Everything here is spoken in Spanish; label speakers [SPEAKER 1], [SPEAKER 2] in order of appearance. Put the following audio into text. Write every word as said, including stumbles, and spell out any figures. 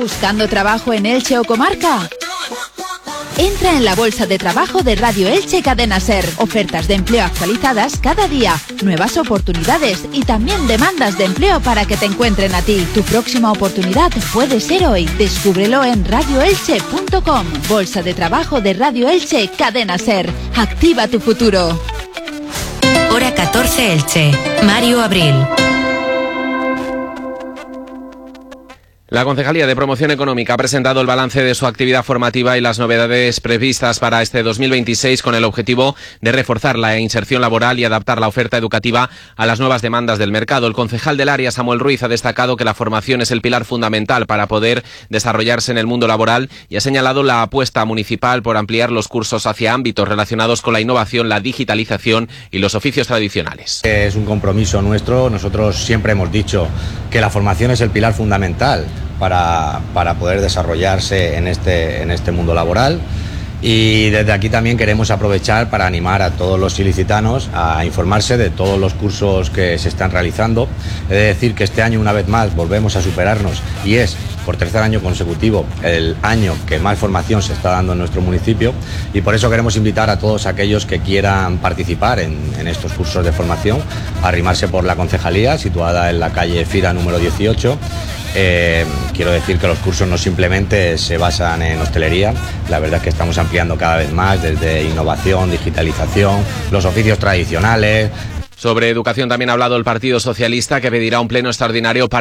[SPEAKER 1] ¿Buscando trabajo en Elche o comarca? Entra en la bolsa de trabajo de Radio Elche Cadena Ser. Ofertas de empleo actualizadas cada día, nuevas oportunidades y también demandas de empleo para que te encuentren a ti. Tu próxima oportunidad puede ser hoy. Descúbrelo en radio elche punto com. Bolsa de trabajo de Radio Elche Cadena Ser. Activa tu futuro.
[SPEAKER 2] Hora catorce Elche. Mario Abril.
[SPEAKER 3] La Concejalía de Promoción Económica ha presentado el balance de su actividad formativa y las novedades previstas para este dos mil veintiséis con el objetivo de reforzar la inserción laboral y adaptar la oferta educativa a las nuevas demandas del mercado. El concejal del área, Samuel Ruiz, ha destacado que la formación es el pilar fundamental para poder desarrollarse en el mundo laboral y ha señalado la apuesta municipal por ampliar los cursos hacia ámbitos relacionados con la innovación, la digitalización y los oficios tradicionales.
[SPEAKER 4] Es un compromiso nuestro. Nosotros siempre hemos dicho que la formación es el pilar fundamental Para, para poder desarrollarse en este, en este mundo laboral, y desde aquí también queremos aprovechar para animar a todos los ilicitanos a informarse de todos los cursos que se están realizando. He de decir que este año, una vez más, volvemos a superarnos y es por tercer año consecutivo el año que más formación se está dando en nuestro municipio, y por eso queremos invitar a todos aquellos que quieran participar en, en estos cursos de formación a arrimarse por la concejalía situada en la calle Fira número dieciocho. Eh, quiero decir que los cursos no simplemente se basan en hostelería, la verdad es que estamos ampliando cada vez más desde innovación, digitalización, los oficios tradicionales.
[SPEAKER 3] Sobre educación también ha hablado el Partido Socialista, que pedirá un pleno extraordinario para